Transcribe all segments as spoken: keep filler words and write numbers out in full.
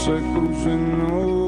se crucen, no.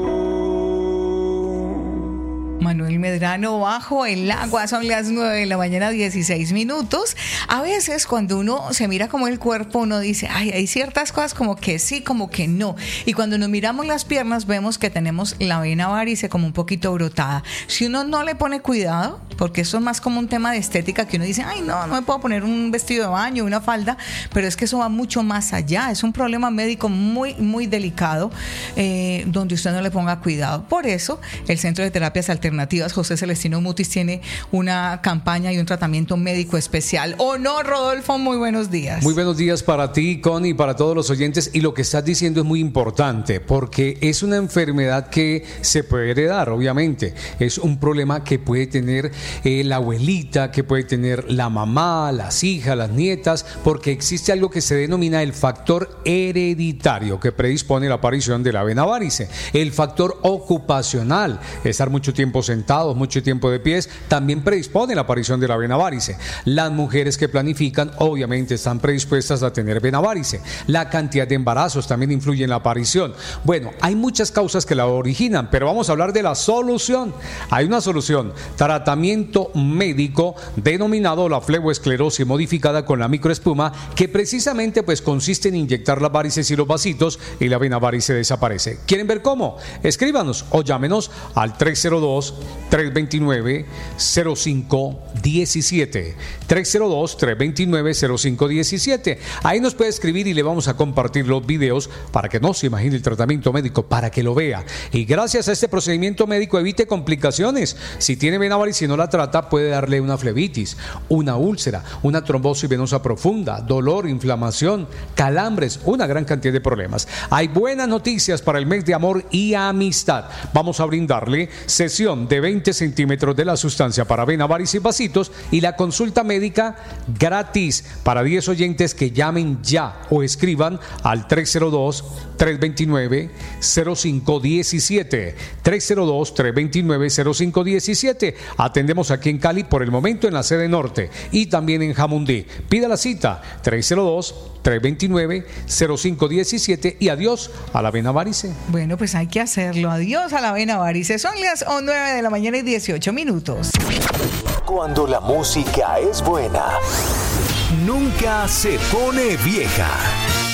Manuel Medrano, Bajo el Agua. Son las nueve de la mañana, dieciséis minutos. A veces cuando uno se mira como el cuerpo, uno dice, ay, hay ciertas cosas como que sí, como que no. Y cuando nos miramos las piernas, vemos que tenemos la vena varice como un poquito brotada. Si uno no le pone cuidado, porque eso es más como un tema de estética, que uno dice, ay, no, no me puedo poner un vestido de baño, una falda, pero es que eso va mucho más allá. Es un problema médico muy, muy delicado, eh, donde usted no le ponga cuidado. Por eso, el Centro de Terapias Alternativas José Celestino Mutis tiene una campaña y un tratamiento médico especial. ¿O no, Rodolfo? Muy buenos días. Muy buenos días para ti, Connie, y para todos los oyentes. Y lo que estás diciendo es muy importante, porque es una enfermedad que se puede heredar, obviamente. Es un problema que puede tener eh, la abuelita, que puede tener la mamá, las hijas, las nietas, porque existe algo que se denomina el factor hereditario, que predispone a la aparición de la vena varice. El factor ocupacional, estar mucho tiempo sentados, mucho tiempo de pies, también predispone a la aparición de la vena varice. Las mujeres que planifican obviamente están predispuestas a tener vena varice. La cantidad de embarazos también influye en la aparición. Bueno, hay muchas causas que la originan, pero vamos a hablar de la solución. Hay una solución, tratamiento médico denominado la fleboesclerosis modificada con la microespuma, que precisamente pues consiste en inyectar las varices y los vasitos y la vena varice desaparece. ¿Quieren ver cómo? Escríbanos o llámenos al tres cero dos, tres dos nueve, cero cinco uno siete. tres cero dos, tres dos nueve, cero cinco uno siete. Ahí nos puede escribir y le vamos a compartir los videos para que no se imagine el tratamiento médico, para que lo vea. Y gracias a este procedimiento médico evite complicaciones. Si tiene vena varice y no la trata, puede darle una flebitis, una úlcera, una trombosis venosa profunda, dolor, inflamación, calambres, una gran cantidad de problemas. Hay buenas noticias para el mes de amor y amistad. Vamos a brindarle sesión de veinte centímetros de la sustancia para vena varice y vasitos y la consulta médica gratis para diez oyentes que llamen ya o escriban al tres cero dos, tres dos nueve, cero cinco uno siete. tres cero dos, tres dos nueve, cero cinco uno siete. Atendemos aquí en Cali por el momento en la sede norte y también en Jamundí. Pida la cita tres cero dos, tres dos nueve, cero cinco uno siete y adiós a la vena varice. Bueno, pues hay que hacerlo. Adiós a la vena varice. Son las nueve de la mañana y dieciocho minutos. Cuando la música es buena, nunca se pone vieja.